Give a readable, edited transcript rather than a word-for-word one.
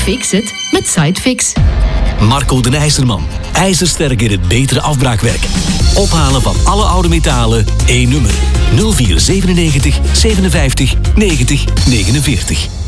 Fix het met Sitefix. Marco den IJzerman. IJzersterk in het betere afbraakwerk. Ophalen van alle oude metalen. 1 nummer. 0497 57 90 49.